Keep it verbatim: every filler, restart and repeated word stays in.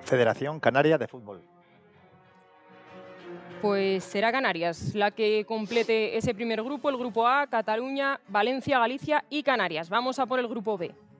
Federación Canaria de Fútbol. Pues será Canarias la que complete ese primer grupo, el grupo A, Cataluña, Valencia, Galicia y Canarias. Vamos a por el grupo B.